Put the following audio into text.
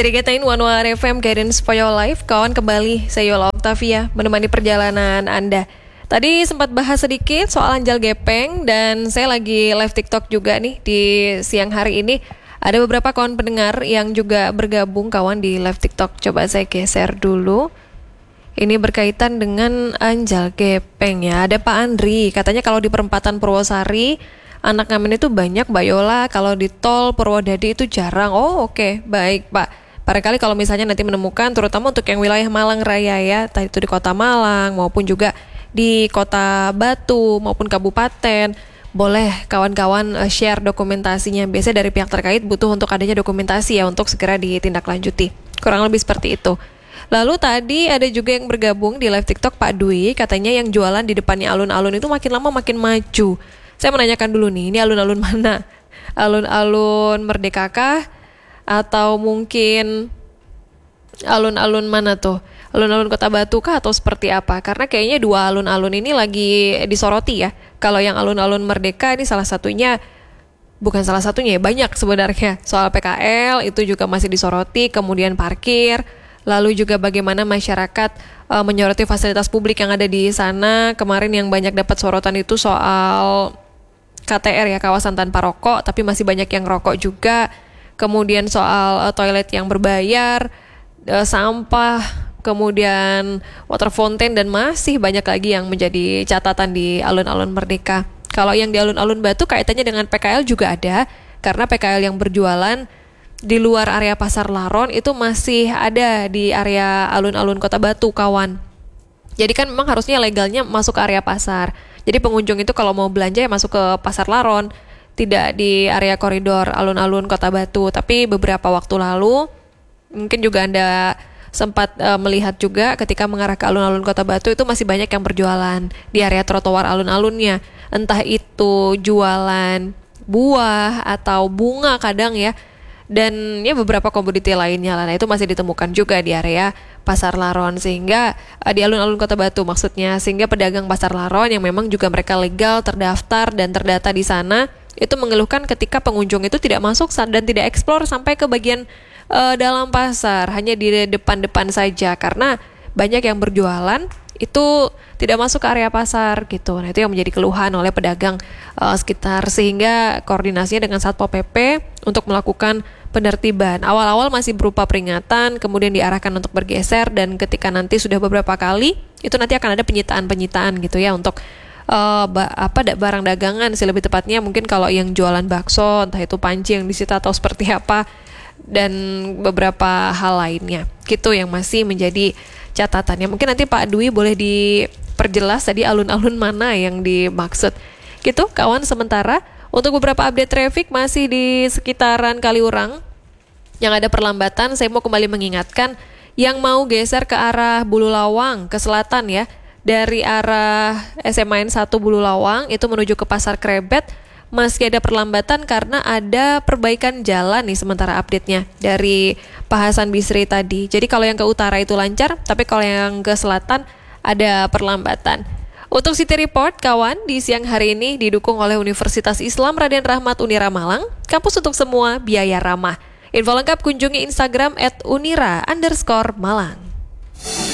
Masih dikatain One FM Guidance for Your Life. Kawan kembali, saya Yola Octavia menemani perjalanan Anda. Tadi sempat bahas sedikit soal Anjal Gepeng dan saya lagi live TikTok juga nih di siang hari ini. Ada beberapa kawan pendengar yang juga bergabung kawan di live TikTok. Coba saya geser dulu. Ini berkaitan dengan Anjal Gepeng ya. Ada Pak Andri, katanya kalau di perempatan Purwosari anak ngamen itu banyak Mbak Yola, kalau di tol Purwodadi itu jarang. Oh oke, baik Pak. Barangkali kalau misalnya nanti menemukan, terutama untuk yang wilayah Malang Raya ya, entah itu di kota Malang maupun juga di kota Batu maupun kabupaten, boleh kawan-kawan share dokumentasinya. Biasanya dari pihak terkait butuh untuk adanya dokumentasi ya untuk segera ditindaklanjuti. Kurang lebih seperti itu. Lalu tadi ada juga yang bergabung di live TikTok Pak Dwi, katanya yang jualan di depannya alun-alun itu makin lama makin maju. Saya menanyakan dulu nih, ini alun-alun mana? Alun-alun Merdeka kah? Atau mungkin alun-alun mana tuh? Alun-alun Kota Batu kah atau seperti apa? Karena kayaknya dua alun-alun ini lagi disoroti ya. Kalau yang alun-alun Merdeka ini salah satunya, bukan salah satunya ya, banyak sebenarnya. Soal PKL itu juga masih disoroti, kemudian parkir. Lalu juga bagaimana masyarakat menyoroti fasilitas publik yang ada di sana. Kemarin yang banyak dapat sorotan itu soal KTR ya, kawasan tanpa rokok, tapi masih banyak yang rokok juga. Kemudian soal toilet yang berbayar, sampah, kemudian water fountain, dan masih banyak lagi yang menjadi catatan di alun-alun Merdeka. Kalau yang di alun-alun Batu kaitannya dengan PKL juga ada, karena PKL yang berjualan di luar area Pasar Laron itu masih ada di area alun-alun Kota Batu, kawan. Jadi kan memang harusnya legalnya masuk ke area pasar. Jadi pengunjung itu kalau mau belanja ya masuk ke Pasar Laron, tidak di area koridor alun-alun Kota Batu. Tapi beberapa waktu lalu, mungkin juga Anda sempat melihat juga ketika mengarah ke alun-alun Kota Batu itu masih banyak yang berjualan di area trotoar alun-alunnya. Entah itu jualan buah atau bunga kadang ya. Dan ya beberapa komoditi lainnya lah. Nah itu masih ditemukan juga di area Pasar Laron, sehingga di alun-alun Kota Batu maksudnya, sehingga pedagang Pasar Laron yang memang juga mereka legal, terdaftar dan terdata di sana, itu mengeluhkan ketika pengunjung itu tidak masuk dan tidak eksplor sampai ke bagian dalam pasar, hanya di depan-depan saja karena banyak yang berjualan itu tidak masuk ke area pasar gitu. Nah itu yang menjadi keluhan oleh pedagang sekitar, sehingga koordinasinya dengan Satpol PP untuk melakukan penertiban. Awal-awal masih berupa peringatan, kemudian diarahkan untuk bergeser, dan ketika nanti sudah beberapa kali itu nanti akan ada penyitaan gitu ya untuk barang dagangan sih, lebih tepatnya mungkin kalau yang jualan bakso, entah itu panci yang disita atau seperti apa, dan beberapa hal lainnya gitu yang masih menjadi catatannya. Mungkin nanti Pak Dwi boleh diperjelas tadi alun-alun mana yang dimaksud gitu kawan. Sementara untuk beberapa update traffic masih di sekitaran Kaliurang yang ada perlambatan, saya mau kembali mengingatkan yang mau geser ke arah Bululawang ke selatan ya, dari arah SMA N 1 Bululawang itu menuju ke Pasar Krebet masih ada perlambatan karena ada perbaikan jalan nih sementara update-nya dari Pak Hasan Bisri tadi. Jadi kalau yang ke utara itu lancar, tapi kalau yang ke selatan ada perlambatan. Untuk City Report, kawan, di siang hari ini didukung oleh Universitas Islam Raden Rahmat Unira Malang, kampus untuk semua, biaya ramah. Info lengkap kunjungi Instagram @unira_malang.